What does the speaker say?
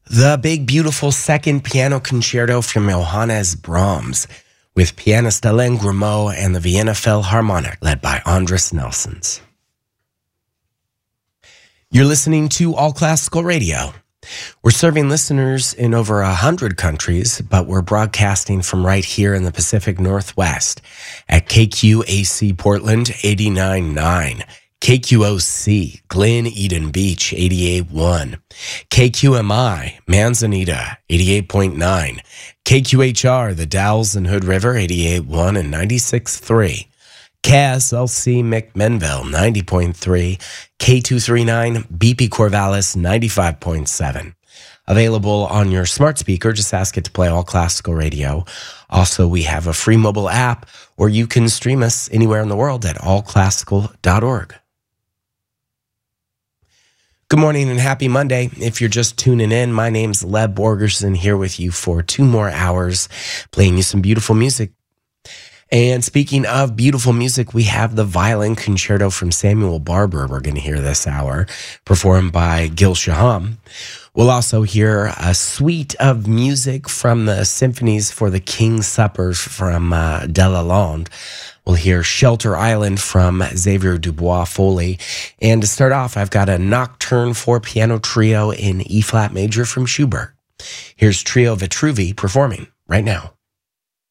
The Big Beautiful Second Piano Concerto from Johannes Brahms with pianist Alain Grimaud and the Vienna Philharmonic led by Andris Nelsons. You're listening to All Classical Radio. We're serving listeners in over 100 countries, but we're broadcasting from right here in the Pacific Northwest at KQAC Portland 89.9, KQOC Glen Eden Beach 88.1, KQMI Manzanita 88.9, KQHR The Dalles and Hood River 88.1 and 96.3, KSLC McMinnville 90.3, K239 BP Corvallis 95.7. Available on your smart speaker. Just ask it to play All Classical Radio. Also, we have a free mobile app, or you can stream us anywhere in the world at allclassical.org. Good morning and happy Monday. If you're just tuning in, my name's Leb Borgerson, here with you for 2 more hours, playing you some beautiful music. And speaking of beautiful music, we have the Violin Concerto from Samuel Barber we're going to hear this hour, performed by Gil Shaham. We'll also hear a suite of music from the Symphonies for the King's Supper from Delalande. We'll hear Shelter Island from Xavier Dubois Foley. And to start off, I've got a Nocturne for Piano Trio in E-flat major from Schubert. Here's Trio Vitruvi performing right now.